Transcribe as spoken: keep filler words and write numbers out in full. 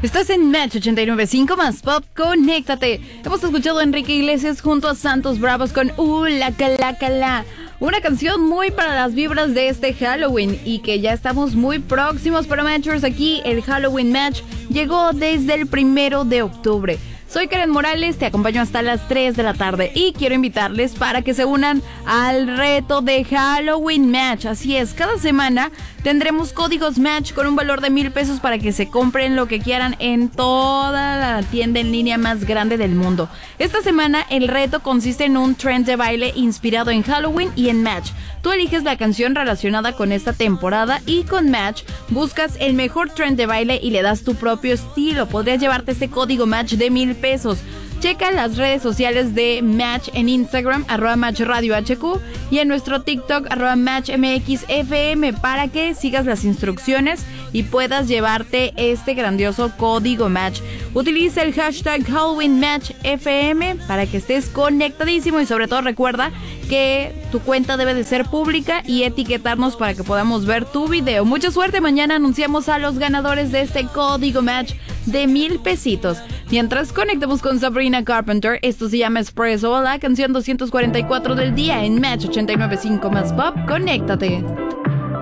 Estás en Match ochenta y nueve punto cinco más Pop, conéctate. Hemos escuchado a Enrique Iglesias junto a Santos Bravos con Uh, la cala, cala. Una canción muy para las vibras de este Halloween y que ya estamos muy próximos para Matchers. Aquí el Halloween Match llegó desde el primero de octubre. Soy Karen Morales, te acompaño hasta las tres de la tarde y quiero invitarles para que se unan al reto de Halloween Match. Así es, cada semana tendremos códigos Match con un valor de mil pesos para que se compren lo que quieran en toda la tienda en línea más grande del mundo. Esta semana el reto consiste en un trend de baile inspirado en Halloween y en Match. Tú eliges la canción relacionada con esta temporada y con Match buscas el mejor trend de baile y le das tu propio estilo. Podrías llevarte este código Match de mil pesos. Checa las redes sociales de Match en Instagram, arroba Match Radio H Q, y en nuestro TikTok, arroba Match M X F M, para que sigas las instrucciones y puedas llevarte este grandioso código Match. Utiliza el hashtag Halloween Match F M para que estés conectadísimo y sobre todo recuerda que tu cuenta debe de ser pública y etiquetarnos para que podamos ver tu video. Mucha suerte, mañana anunciamos a los ganadores de este código Match de mil pesitos. Mientras conectamos con Sabrina Carpenter, esto se llama Espresso, la canción doscientos cuarenta y cuatro del día en Match ochenta y nueve punto cinco más Pop, conéctate.